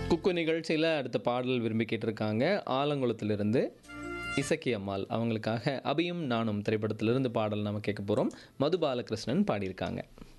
குக்கு நிகழ்ச்சியில் அடுத்த பாடல் விரும்பி கேட்டிருக்காங்க. ஆலங்குளத்திலிருந்து இசக்கி அம்மாள். அவங்களுக்காக அபியும் நானும் திரைப்படத்திலிருந்து பாடல் நம்ம கேட்க போகிறோம். மது பாலகிருஷ்ணன் பாடியிருக்காங்க.